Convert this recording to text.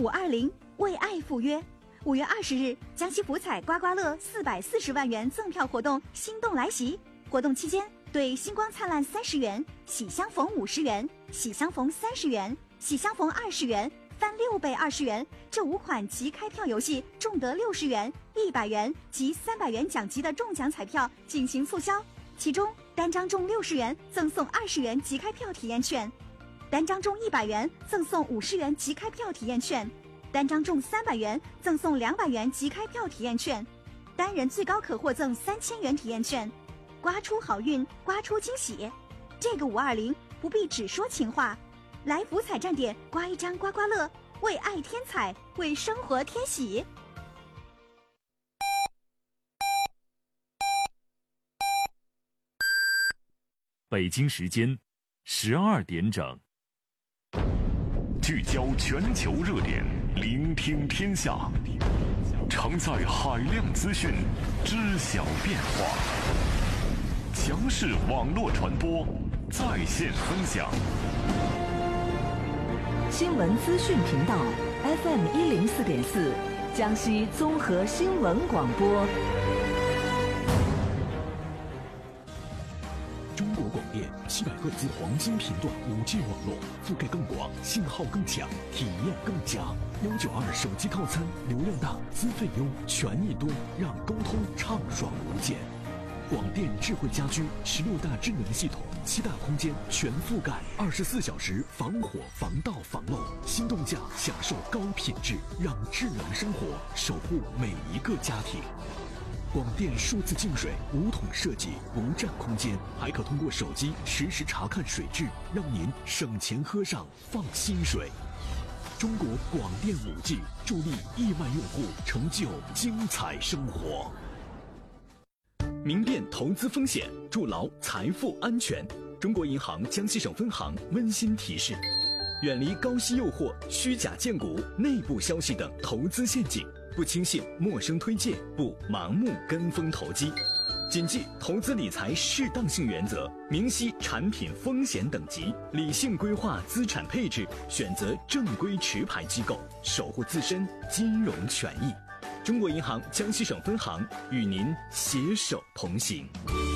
520为爱赴约。5月20日，江西福彩刮刮乐440万元赠票活动心动来袭。活动期间，对星光灿烂30元、喜相逢50元、喜相逢30元、喜相逢20元、翻6倍20元这5款即开票游戏中得60元、100元及300元奖级的中奖彩票进行促销。其中单张中60元赠送20元即开票体验券，单张中100元赠送50元即开票体验券，单张中300元赠送200元即开票体验券，单人最高可获赠3000元体验券。刮出好运，刮出惊喜。这个520不必只说情话，来福彩站点刮一张刮刮乐，为爱添彩，为生活添喜。 北京时间12点整， 聚焦全球热点，聆听天下，承载海量资讯，知晓变化。强势网络传播，在线分享。 新闻资讯频道 FM104.4，江西综合新闻广播。 中国广电700赫兹黄金频段5G 网络，覆盖更广，信号更强，体验更佳。192手机套餐，流量大，资费优，权益多，让沟通畅爽无间。广电智慧家居16大智能系统，7大空间全覆盖，24小时防火防盗防漏，心动价享受高品质，让智能生活守护每一个家庭。广电数字净水无桶设计，不占空间，还可通过手机实时查看水质，让您省钱喝上放心水。中国广电5G助力亿万用户成就精彩生活。 明辨投资风险，筑牢财富安全。中国银行江西省分行温馨提示：远离高息诱惑、虚假荐股、内部消息等投资陷阱，不轻信陌生推荐，不盲目跟风投机，谨记投资理财适当性原则，明晰产品风险等级，理性规划资产配置，选择正规持牌机构，守护自身金融权益。中国银行江西省分行与您携手同行。